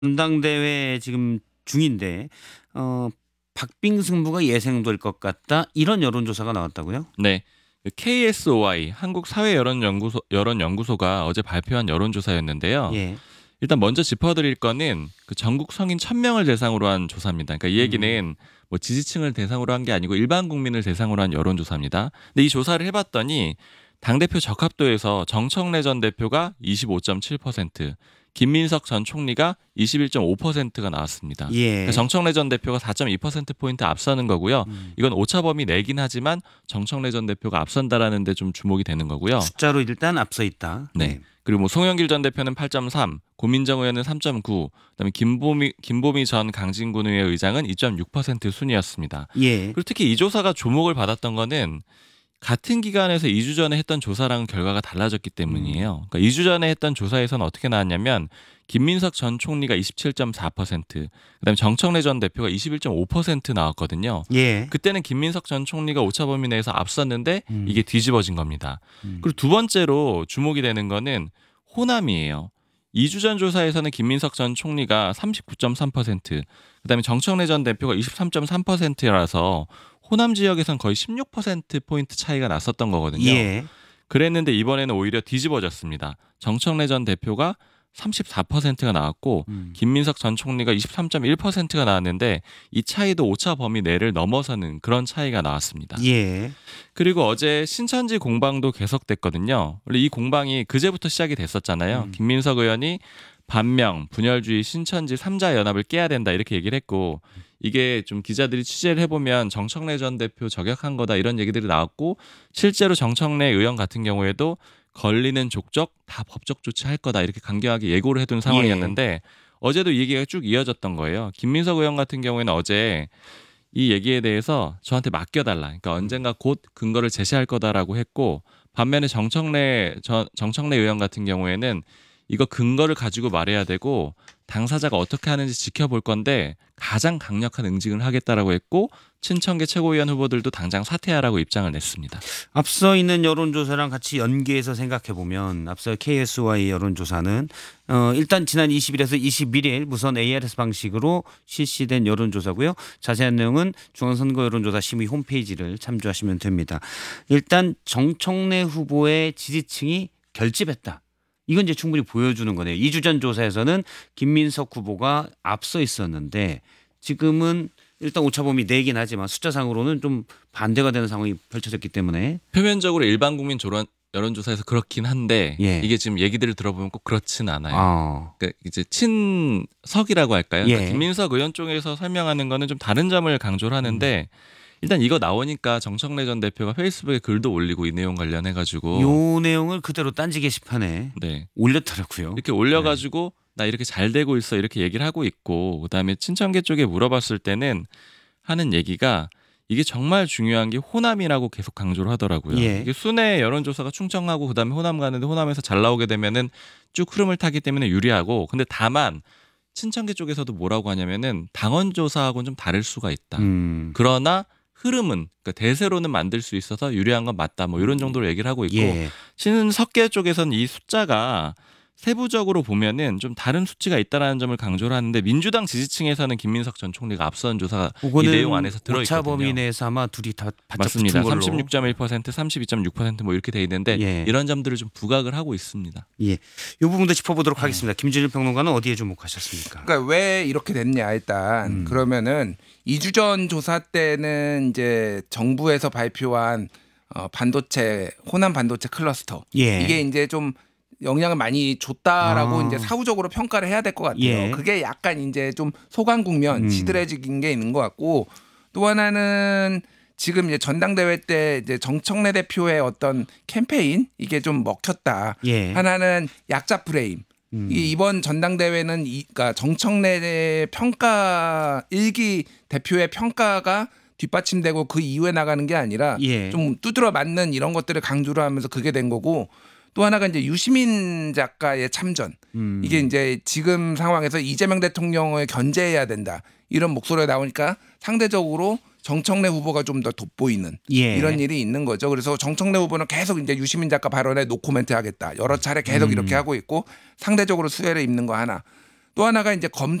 전당대회 지금 중인데 어 박빙 승부가 예상될 것 같다. 이런 여론조사가 나왔다고요? 네. KSOI 한국 사회 여론연구소가 어제 발표한 여론조사였는데요. 예. 일단 먼저 짚어드릴 거는 그 전국 성인 1,000명을 대상으로 한 조사입니다. 그러니까 이 얘기는 뭐 지지층을 대상으로 한 게 아니고 일반 국민을 대상으로 한 여론조사입니다. 근데 이 조사를 해봤더니 당대표 적합도에서 정청래 전 대표가 25.7%, 김민석 전 총리가 21.5%가 나왔습니다. 예. 그러니까 정청래 전 대표가 4.2%포인트 앞서는 거고요. 이건 오차 범위 내긴 하지만 정청래 전 대표가 앞선다라는 데 좀 주목이 되는 거고요. 숫자로 일단 앞서 있다. 네. 그리고 뭐 송영길 전 대표는 8.3, 고민정 의원은 3.9, 그다음에 김보미 전 강진군의회 의장은 2.6% 순이었습니다. 예. 그리고 특히 이 조사가 주목을 받았던 거는 같은 기간에서 2주 전에 했던 조사랑은 결과가 달라졌기 때문이에요. 그러니까 2주 전에 했던 조사에서는 어떻게 나왔냐면 김민석 전 총리가 27.4%, 그다음에 정청래 전 대표가 21.5% 나왔거든요. 예. 그때는 김민석 전 총리가 오차 범위 내에서 앞섰는데 이게 뒤집어진 겁니다. 음. 그리고 두 번째로 주목이 되는 거는 호남이에요. 2주 전 조사에서는 김민석 전 총리가 39.3%, 그다음에 정청래 전 대표가 23.3%라서 호남 지역에선 거의 16%포인트 차이가 났었던 거거든요. 예. 그랬는데 이번에는 오히려 뒤집어졌습니다. 정청래 전 대표가 34%가 나왔고 김민석 전 총리가 23.1%가 나왔는데 이 차이도 오차 범위 내를 넘어서는 그런 차이가 나왔습니다. 예. 그리고 어제 신천지 공방도 계속됐거든요. 원래 이 공방이 그제부터 시작이 됐었잖아요. 김민석 의원이 반명, 분열주의, 신천지 3자 연합을 깨야 된다 이렇게 얘기를 했고, 이게 좀 기자들이 취재를 해보면 정청래 전 대표 저격한 거다 이런 얘기들이 나왔고, 실제로 정청래 의원 같은 경우에도 걸리는 족적 다 법적 조치할 거다 이렇게 강경하게 예고를 해둔 상황이었는데 어제도 이 얘기가 쭉 이어졌던 거예요. 김민석 의원 같은 경우에는 어제 이 얘기에 대해서 저한테 맡겨달라. 그러니까 언젠가 곧 근거를 제시할 거다라고 했고, 반면에 정청래 의원 같은 경우에는 이거 근거를 가지고 말해야 되고 당사자가 어떻게 하는지 지켜볼 건데 가장 강력한 응징을 하겠다라고 했고, 친청계 최고위원 후보들도 당장 사퇴하라고 입장을 냈습니다. 앞서 있는 여론조사랑 같이 연계해서 생각해 보면 앞서 KSY 여론조사는 일단 지난 20일에서 21일 무선 ARS 방식으로 실시된 여론조사고요. 자세한 내용은 중앙선거 여론조사 심의 홈페이지를 참조하시면 됩니다. 일단 정청래 후보의 지지층이 결집했다. 이건 이제 충분히 보여주는 거네요. 2주 전 조사에서는 김민석 후보가 앞서 있었는데 지금은 일단 오차범위 내긴 하지만 숫자상으로는 좀 반대가 되는 상황이 펼쳐졌기 때문에 표면적으로 일반 국민 여론조사에서 그렇긴 한데 예. 이게 지금 얘기들을 들어보면 꼭 그렇지는 않아요. 그러니까 이제 친석이라고 할까요? 예. 그러니까 김민석 의원 쪽에서 설명하는 거는 좀 다른 점을 강조를 하는데 일단 이거 나오니까 정청래 전 대표가 페이스북에 글도 올리고 이 내용 관련해가지고 요 내용을 그대로 딴지 게시판에 네. 올렸더라고요. 이렇게 올려가지고 나 이렇게 잘 되고 있어 이렇게 얘기를 하고 있고, 그다음에 친청계 쪽에 물어봤을 때는 하는 얘기가 이게 정말 중요한 게 호남이라고 계속 강조를 하더라고요. 예. 이게 순회 여론조사가 충청하고 그다음에 호남 가는데 호남에서 잘 나오게 되면은 쭉 흐름을 타기 때문에 유리하고, 근데 다만 친청계 쪽에서도 뭐라고 하냐면은 당원 조사하고는 좀 다를 수가 있다. 그러나 흐름은 그러니까 대세로는 만들 수 있어서 유리한 건 맞다. 뭐 이런 정도로 얘기를 하고 있고, 예. 친석계 쪽에서는 이 숫자가 세부적으로 보면은 좀 다른 수치가 있다라는 점을 강조를 하는데, 민주당 지지층에서는 김민석 전 총리가 앞선 조사가 이 내용 안에서 들어있거든요. 오차 범위 내에서 아마 둘이 다 바짝 맞습니다. 붙은 걸로. 36.1%, 32.6% 이렇게 돼 있는데 예. 이런 점들을 좀 부각을 하고 있습니다. 예. 이 부분도 짚어보도록 하겠습니다. 김준일 평론가는 어디에 주목하셨습니까? 그러니까 왜 이렇게 됐냐 일단 그러면은 2주 전 조사 때는 이제 정부에서 발표한 반도체 호남 반도체 클러스터 예. 이게 이제 좀 영향을 많이 줬다라고 이제 사후적으로 평가를 해야 될 것 같아요. 예. 그게 약간 이제 좀 소강 국면 시들해진 게 있는 것 같고, 또 하나는 지금 이제 전당대회 때 이제 정청래 대표의 어떤 캠페인 이게 좀 먹혔다. 예. 하나는 약자 프레임. 이번 전당대회는 그러니까 정청래 평가 일기 대표의 평가가 뒷받침되고 그 이후에 나가는 게 아니라 예. 좀 두드러 맞는 이런 것들을 강조를 하면서 그게 된 거고, 또 하나가 이제 유시민 작가의 참전. 이게 이제 지금 상황에서 이재명 대통령을 견제해야 된다 이런 목소리가 나오니까 상대적으로 정청래 후보가 좀 더 돋보이는 예. 이런 일이 있는 거죠. 그래서 정청래 후보는 계속 이제 유시민 작가 발언에 노코멘트 하겠다. 여러 차례 계속 이렇게 하고 있고 상대적으로 수혜를 입는 거 하나. 또 하나가 이제